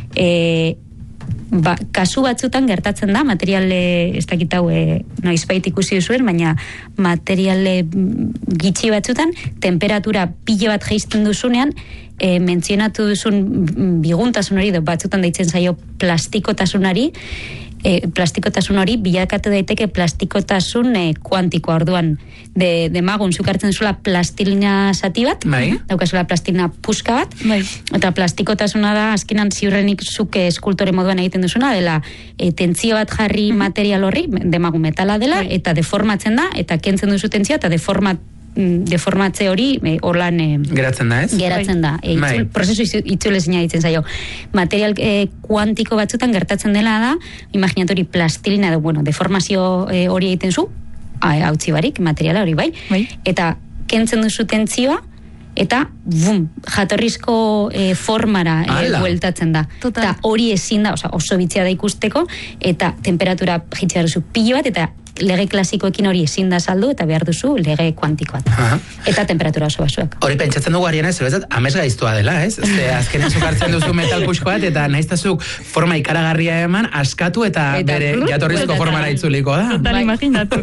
e, ba, kasu batzutan gertatzen da, materiale, ez dakit hau e, noizbait ikusi duzuen, baina materiale gitxi batzutan, temperatura pile bat jaisten duzunean, e, mentzionatu duzun biguntasun hori, batzutan deitzen zaio plastikotasunari, e, plastikotasun hori bilakatu daiteke plastikotasun e, kuantikoa orduan. De, de magun, zuk hartzen zuela plastilina zati bat, bai. Daukazula plastilina puska bat, bai. Eta plastikotasuna da, azkenan ziurrenik zuke eskultore moduan egiten duzuna, dela e, tentzio bat jarri mm-hmm. material horri, demagun metala dela, bai. Eta deformatzen da, eta kentzen duzu tentzio, eta deformat deformatze hori e, orlan e, geratzen da, ez? Geratzen da. E, itzul, prozesu itzulezina ditzen zaio. Material e, kuantiko batzutan gertatzen dela da, imaginatori plastilina edo, bueno, deformazio e, hori egiten zu, hautzi barik, materiala hori bai, bai. Eta kentzen duzu tentzioa, eta bum, jatorrizko e, formara e, bueltatzen da. Total. Eta hori ezin da, oza, oso bitzia da ikusteko, eta temperatura jitzea duzu pilo bat, eta lege klasikoekin hori ezin da saldu, eta behar duzu lege kuantikoat. Aha. Eta temperatura oso basuak. Hori pentsatzen dugu Ariana, ez bezat, amez gaiztua dela, ez? Este, azkenean zukartzen duzu metal puxko bat, eta nahiztazuk forma ikaragarria eman, askatu eta, eta bere blur, jatorrizko formara itzuliko da. Total, imaginatu.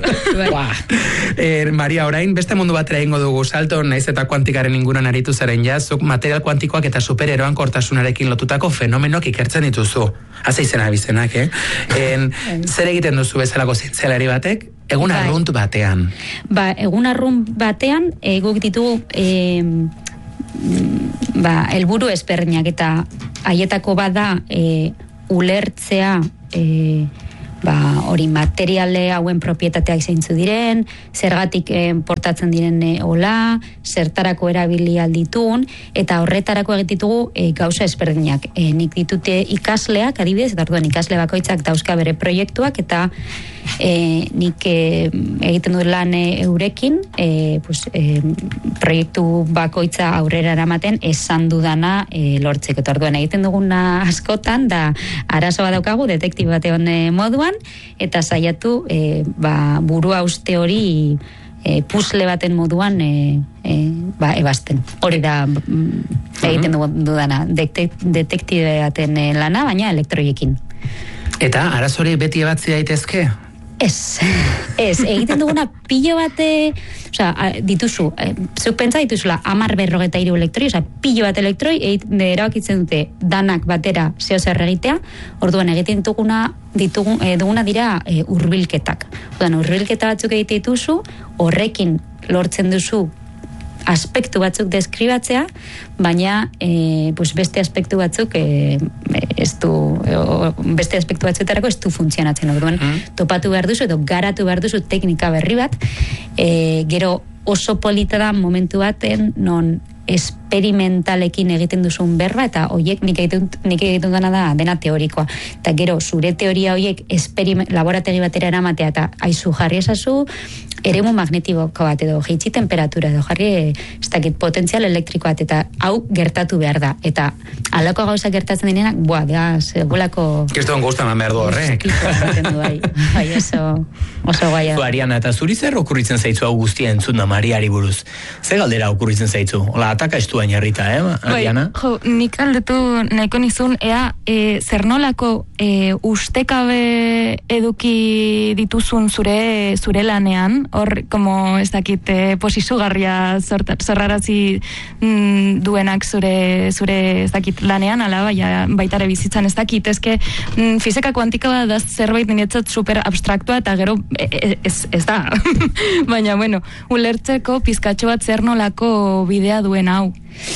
eh, Maria, orain, beste mundu batera ingo dugu salto, naiz eta kuantikaren inguruan aritu zaren jazuk, material kuantikoak eta supereroan kortasunarekin lotutako fenomenok ikertzen dituzu. Haza izena bizenak, eh? En, zer egiten duzu bezalako zientzialari batek, egun arrunt batean? Ba, egun arrunt batean, e, guk ditugu e, ba, helburu ezberdinak eta haietako bada e, ulertzea e, ba, hori materiale hauen propietateak zeintzu diren, zergatik eh, portatzen diren eh, hola, zertarako erabili alditun, eta horretarako egititugu eh, gauza ezberdinak. Eh, nik ditute ikasleak, adibidez, eta orduan ikasle bakoitzak dauzka bere proiektuak, eta eh, nik eh, egiten dut lan eh, eurekin, eh, pues, eh, proiektu bakoitza aurrera eramaten esan dudana eh, lortzeko. Eta orduan egiten duguna askotan, da arazo bat daukagu, detektibo batean eh, moduan, eta saiatu e, ba, burua uste hori e, pusle baten moduan e, e, ba, ebazten. Hori da mm, egiten dudana, detektibe baten e, lana, baina elektroiekin. Eta arazori beti ebatzi daitezke? Ez, ez, egiten duguna pilo bate, osea, dituzu, eh, zuk pentsa dituzula amar berrogeta hiru elektroi, osea, pilo bat elektroi, erabakitzen dute danak batera zeo zer egitea, orduan egiten duguna, ditugun, eh, duguna dira eh, urbilketak. Orduan, urbilketa batzuk egite dituzu, horrekin lortzen duzu aspektu batzuk deskribatzea, baina e, pues beste aspektu batzuk e, ez du, o, beste aspektu batzuetarako ez du funtzionatzen. Orduan, mm. topatu behar duzu edo garatu behar duzu teknika berri bat, e, gero oso polita da momentu baten non esperimentalekin egiten duzun berba, eta hoiek nik egiten, nik egiten dana da dena teorikoa. Eta gero, zure teoria hoiek laborategi batera eramatea, eta aizu jarri esazu, eremu magnetiko bat edo jeitzi temperatura edo jarri ez dakit potentzial elektriko bat eta hau gertatu behar da eta alako gauza gertatzen dinenak boa, da, segulako Kriston guztaman behar du horrek bai, bai, oso oso guaia Ariana, eta zuri zer okurritzen zaitzu hau guztia entzun da Mariari buruz ze galdera okurritzen zaitzu? Ola, ataka estuan jarrita, eh, Ariana? Bai, jo, nik aldetu nahiko nizun ea, e, zer nolako e, ustekabe eduki dituzun zure zure lanean hor, como ez dakit, eh, posizugarria zorrarazi mm, duenak zure, zure ez dakit, lanean, ala, baina baitare bizitzan ez dakit, ezke mm, fizika kuantikoa da zerbait niretzat super abstraktua eta gero e, ez, ez da. Baina, bueno, ulertzeko pizkatxo bat zer nolako bidea duen hau.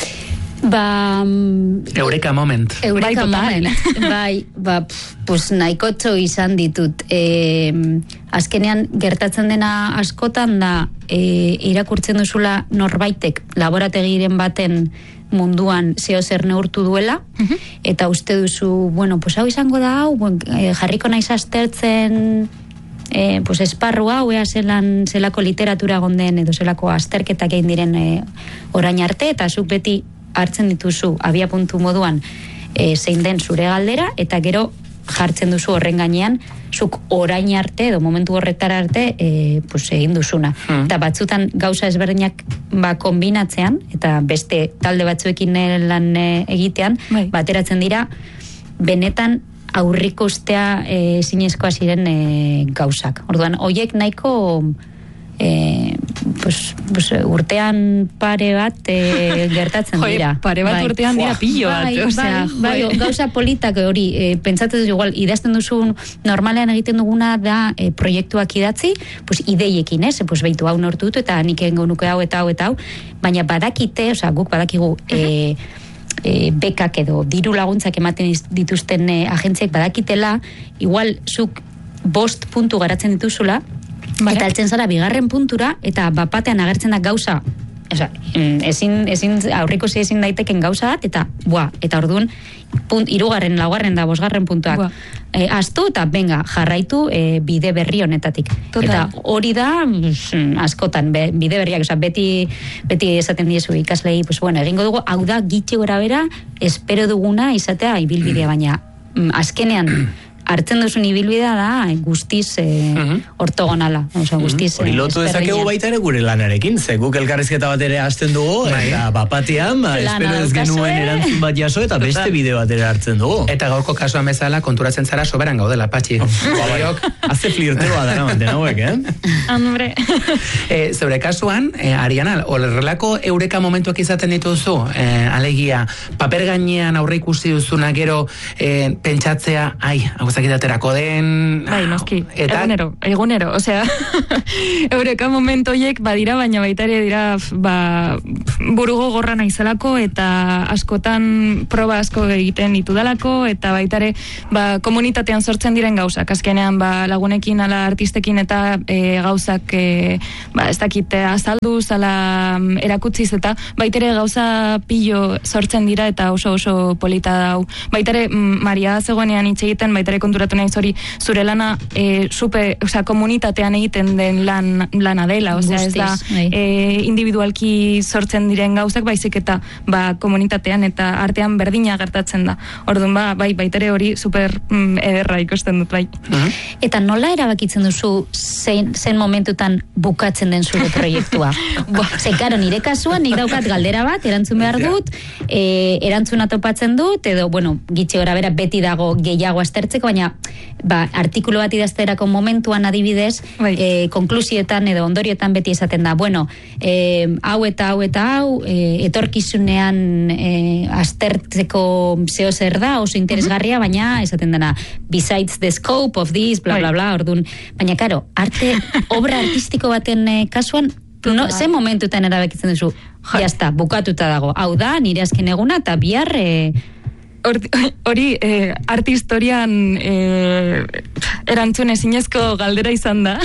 Ba... Eureka moment. Eureka bai, moment. Bai, ba, pf, pues nahikotxo izan ditut. E, azkenean gertatzen dena askotan da e, irakurtzen duzula norbaitek laborategiren baten munduan zeo zer neurtu duela, uh-huh. eta uste duzu, bueno, pues hau izango da hau, bueno, e, jarriko naiz aztertzen e, pues esparru hau, ea zelan, zelako literatura gonden edo zelako azterketak egin diren e, orain arte, eta zuk beti hartzen dituzu abia puntu moduan e, zein den zure galdera, eta gero jartzen duzu horren gainean, zuk orain arte edo momentu horretara arte e, pues, egin duzuna. Hmm. Eta batzutan gauza ezberdinak ba, kombinatzean, eta beste talde batzuekin lan egitean, bai. Bateratzen dira, benetan aurriko ustea e, zinezkoa ziren e, gauzak. Orduan, hoiek nahiko E, pues, pues, urtean pare bat e, gertatzen dira. Joi, pare bat bai. Urtean dira pillo bat. Bai, osea, bai, bai, gauza politak hori, e, pentsatzen duzu igual, idazten duzu normalean egiten duguna da e, proiektuak idatzi, pues, ideiekin, ez? Pues, behitu hau nortu dut, eta nik egingo nuke hau eta hau eta hau, baina badakite, osea, guk badakigu e, e, bekak edo diru laguntzak ematen dituzten e, agentziak badakitela, igual zuk bost puntu garatzen dituzula, vale. Eta altzen zara bigarren puntura, eta bapatean agertzen da gauza, oza, ezin, ezin, aurriko zi ezin daiteken gauza bat, eta, bua, eta orduan, punt, irugarren, laugarren da, bosgarren puntuak. E, aztu, eta benga, jarraitu e, bide berri honetatik. Total. Eta hori da, mm, askotan, be, bide berriak, oza, beti, beti esaten diezu ikaslei, pues, bueno, egingo dugu, hau da, gitxe gora bera, espero duguna izatea ibilbidea, baina, mm, azkenean, hartzen duzun ibilbidea da guztiz e, uh-huh. ortogonala, oza, guztiz hori lotu dezakegu baita ere gure lanarekin, ze guk elkarrizketa bat ere hasten dugu, bai. Eta bapatean, ba, espero ez genuen erantzun bat jaso, eta beste bide bat ere hartzen dugu. Eta gaurko kasuan bezala, konturatzen zara soberan gaudela, Patxi. Haze flirteroa dara manten hauek, eh? Hombre. e, Zeure kasuan, e, Ariana, horrelako eureka momentuak izaten dituzu, e, alegia, paper gainean aurre ikusi duzuna gero e, pentsatzea, ai, hau zakitaterako den... Bai, noski, eta... egunero, egunero, osea, eureka momentoiek badira, baina baita ere dira ba, burugo gorra naizelako, eta askotan proba asko egiten ditudalako, eta baita ere ba, komunitatean sortzen diren gauzak, azkenean ba, lagunekin, ala artistekin, eta e, gauzak e, ba, ez dakit azalduz, ala erakutziz, eta baita ere gauza pillo sortzen dira, eta oso oso polita dau. Baita ere, Maria zegoenean hitz egiten, baita ere konturatu nahi zori, zure lana e, super, osea, komunitatean egiten den lan, lana dela, osea, ez da e, individualki sortzen diren gauzak, baizik eta ba, komunitatean eta artean berdina gertatzen da. Orduan, ba, bai, baita ere hori super mm, ederra ikusten dut, bai. Uh-huh. Eta nola erabakitzen duzu zen, zen momentutan bukatzen den zure proiektua? Ze, karo, nire kasuan, nik daukat galdera bat, erantzun behar dut, e, erantzuna topatzen dut, edo, bueno, gitxe gora bera beti dago gehiago aztertzeko, baina ba, artikulu bat idazterako momentuan adibidez, e, konklusietan edo ondoriotan beti esaten da, bueno, e, hau eta hau eta hau, e, etorkizunean e, aztertzeko zeo zer da, oso interesgarria, baina esaten dena, besides the scope of this, bla, bla, bla, orduan, baina, karo, arte, obra artistiko baten e, kasuan, no, ze momentutan erabekitzen duzu, jazta, bukatuta dago, hau da, nire azken eguna, eta bihar... E, hori eh, arte historian eh, erantzun ezinezko galdera izan da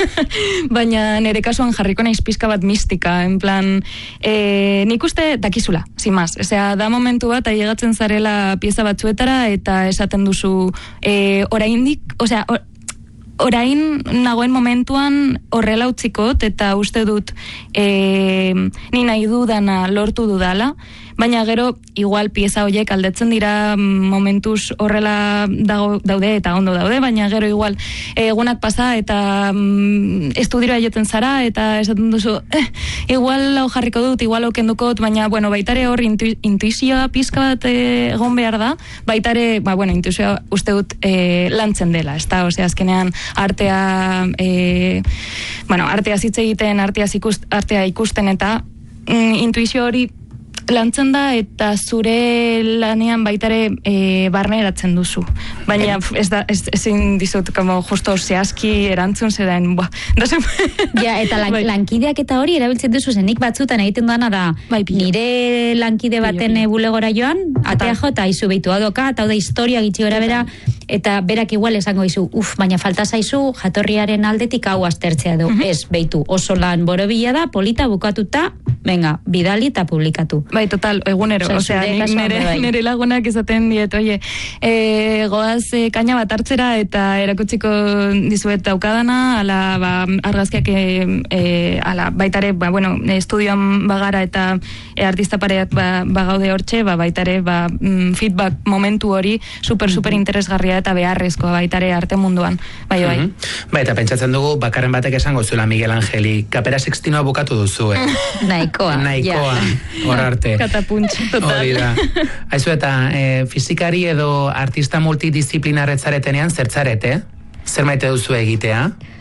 baina nire kasuan jarriko naiz pizka bat mistika, en plan eh, nik uste dakizula, sin más, osea, da momentu bat ailegatzen zarela pieza batzuetara eta esaten duzu eh, oraindik, osea, or, orain nagoen momentuan horrela utzikot, eta uste dut e, ni nahi dudana lortu dudala, baina gero igual pieza horiek aldetzen dira momentuz horrela dago, daude eta ondo daude, baina gero igual egunak pasa eta mm, estudiora joten zara eta esaten duzu, eh, igual hau jarriko dut, igual hau kendukot, baina bueno, baitare hor intu, intuizioa pizka bat eh, egon behar da, baitare, ba, bueno, intuizioa uste dut eh, lantzen dela, ez da, osea, azkenean artea eh, bueno, artea zitze egiten, artea, ikust, artea ikusten eta mm, intuizio hori lantzen da eta zure lanean baitare e, barneratzen duzu. Baina ez da, ez, ezin dizut, como justo zehazki erantzun zedain, buah. Ja, eta lan, lankideak eta hori erabiltzen duzu zenik batzutan egiten dana da, bai, nire lankide baten bulegora joan, atea jota izu behitu adoka, eta hau da historia gitxi gora bera, eta berak igual esango izu, uf, baina falta zaizu jatorriaren aldetik hau aztertzea du. Uh-huh. Ez, behitu, oso lan borobila da, polita bukatuta, venga, bidali eta publikatu. Bai, total, egunero, osea, o sea, nire, nire lagunak esaten diet, oie, e, goaz e, kaina bat hartzera eta erakutsiko dizuet daukadana, ala, ba, argazkiak e, e, ala, baitare, ba, bueno, estudioan bagara eta e, artista pareak ba, bagaude hortxe, ba, baitare, ba, feedback momentu hori super, super interesgarria eta beharrezkoa baitare arte munduan, bai, bai. Mm-hmm. Ba, eta pentsatzen dugu, bakarren batek esango zuela Miguel Angeli, Kapera Sixtinoa bukatu duzu, eh? Nahikoa. Nahikoa, hor arte. Katapuntx, total. Hori da. Aizu eta, e, fizikari edo artista multidisciplinarretzaretenean zertzarete? Zer maite duzu egitea?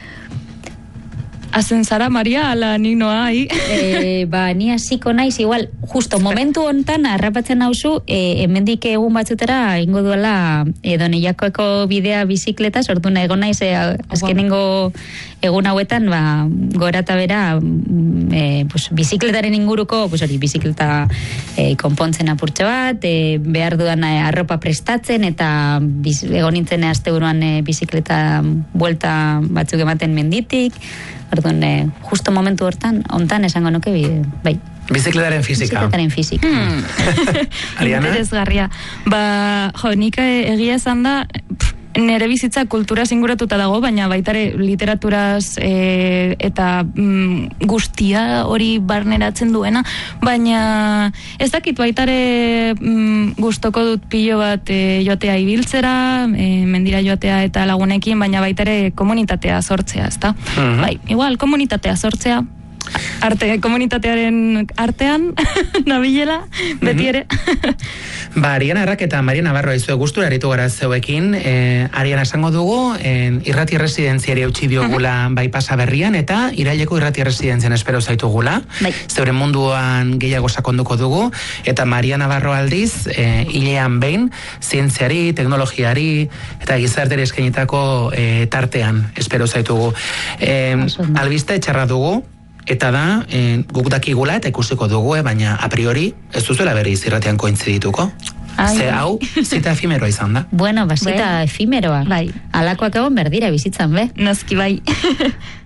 Azen zara, Maria, ala ni noa, hi? E, ba, ni hasiko naiz, igual, justo momentu hontan, harrapatzen nauzu, e, hemendik egun batzutera, ingo duela, edo Neiakoeko bidea bizikleta, sortu nahi egon naiz, e, azkenengo egun hauetan, ba, gora eta bera, e, pues, bizikletaren inguruko, pues, hori, bizikleta e, konpontzen apurtxe bat, e, behar dudan e, arropa prestatzen, eta biz, egon nintzen azte buruan e, bizikleta buelta batzuk ematen menditik, Orduan, eh, justo momentu hortan, ontan esango nuke, bai. Bizikletaren fizika. Bizikletaren fizika. Hmm. Ariana? Interesgarria. Ba, jo, nik egia esan da, pff, nere bizitza kultura zinguratuta dago, baina baitare literaturaz e, eta mm, guztia hori barneratzen duena, baina ez dakit baitare mm, gustoko dut pilo bat e, joatea ibiltzera, e, mendira joatea eta lagunekin, baina baitare komunitatea sortzea, ezta? Uh-huh. Bai, igual, komunitatea sortzea, arte, komunitatearen artean nabilela, beti ere. Ba, Ariana Arrak eta Maria Navarro aizu gustura aritu gara zeuekin, eh, Ariana esango dugu, eh, irrati residentziari eutxi diogula bai pasa berrian, eta iraileko irrati residentzian espero zaitugula, bai. Zeuren munduan gehiago sakonduko dugu, eta Maria Navarro aldiz, eh, hilean behin, zientziari, teknologiari, eta gizarteri eskainitako eh, tartean espero zaitugu. Eh, albiste txarra dugu, eta da, eh, guk dakigula eta ikusiko dugu, eh, baina a priori ez duzuela berriz irratean kointzidituko. Ze hau, zita efimeroa izan da. Bueno, basita bueno. Efimeroa. Bai. Alakoak egon berdira bizitzan, be? Noski bai.